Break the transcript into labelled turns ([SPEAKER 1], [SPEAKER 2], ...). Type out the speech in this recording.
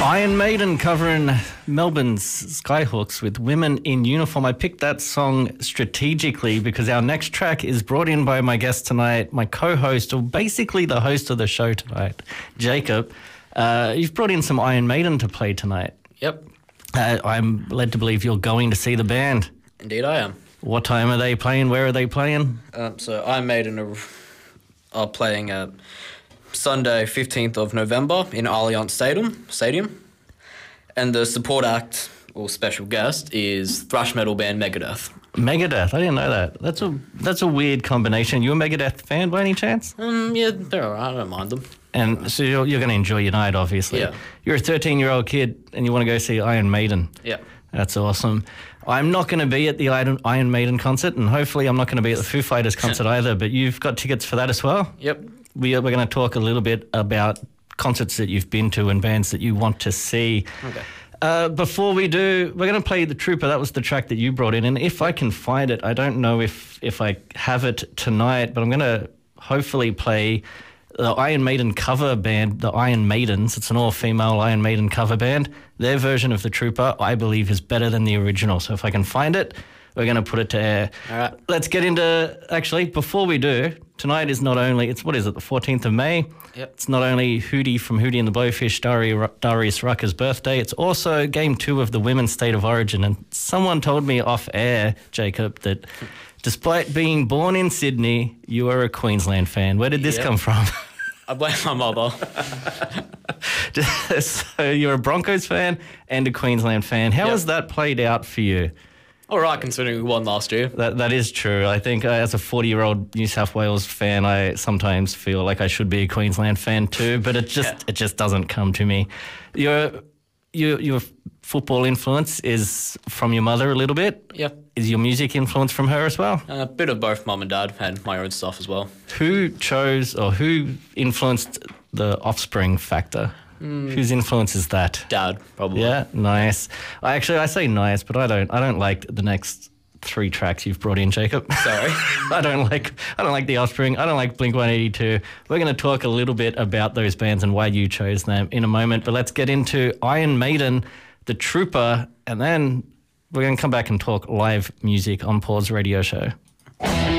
[SPEAKER 1] Iron Maiden covering Melbourne's Skyhawks with Women in Uniform. I picked that song strategically because our next track is brought in by my guest tonight, my co-host, or basically the host of the show tonight, Jacob. You've brought in some Iron Maiden to play tonight.
[SPEAKER 2] Yep.
[SPEAKER 1] I'm led to believe you're going to see the band.
[SPEAKER 2] Indeed I am.
[SPEAKER 1] What time are they playing? Where are they playing?
[SPEAKER 2] So Iron Maiden are playing Sunday 15th of November in Allianz Stadium. And the support act or special guest is thrash metal band Megadeth.
[SPEAKER 1] Megadeth, I didn't know that. That's a weird combination. You a Megadeth fan by any chance?
[SPEAKER 2] Yeah, they're alright, I don't mind them.
[SPEAKER 1] And so you're going to enjoy your night, obviously.
[SPEAKER 2] Yeah.
[SPEAKER 1] You're a 13-year-old kid and you want to go see Iron Maiden.
[SPEAKER 2] Yeah.
[SPEAKER 1] That's awesome. I'm not going to be at the Iron Maiden concert, and hopefully I'm not going to be at the Foo Fighters concert either, but you've got tickets for that as well?
[SPEAKER 2] Yep.
[SPEAKER 1] We're going to talk a little bit about concerts that you've been to and bands that you want to see.
[SPEAKER 2] Okay.
[SPEAKER 1] Before we do, we're going to play The Trooper. That was the track that you brought in, and if I can find it, I don't know if I have it tonight, but I'm going to hopefully play the Iron Maiden cover band, the Iron Maidens. It's an all-female Iron Maiden cover band. Their version of The Trooper, I believe, is better than the original. So if I can find it, we're going to put it to air.
[SPEAKER 2] All right.
[SPEAKER 1] Let's get into, actually, before we do, tonight is not only, the 14th of May?
[SPEAKER 2] Yep.
[SPEAKER 1] It's not only Hootie from Hootie and the Blowfish, Darius Rucker's birthday, it's also Game 2 of the Women's State of Origin. And someone told me off air, Jacob, that despite being born in Sydney, you are a Queensland fan. Where did this come from?
[SPEAKER 2] I blame my mother.
[SPEAKER 1] So you're a Broncos fan and a Queensland fan. How has that played out for you?
[SPEAKER 2] All right, considering we won last year.
[SPEAKER 1] That is true. I think as a 40-year-old New South Wales fan, I sometimes feel like I should be a Queensland fan too, but it just doesn't come to me. Your football influence is from your mother a little bit?
[SPEAKER 2] Yeah.
[SPEAKER 1] Is your music influence from her as well?
[SPEAKER 2] A bit of both mum and dad and my own stuff as well.
[SPEAKER 1] Who chose or who influenced the Offspring factor? Whose influence is that?
[SPEAKER 2] Dad, probably.
[SPEAKER 1] Yeah, nice. I say nice, but I don't like the next 3 tracks you've brought in, Jacob.
[SPEAKER 2] Sorry.
[SPEAKER 1] I don't like the Offspring. I don't like Blink-182. We're going to talk a little bit about those bands and why you chose them in a moment, but let's get into Iron Maiden, The Trooper, and then we're going to come back and talk live music on Paul's radio show.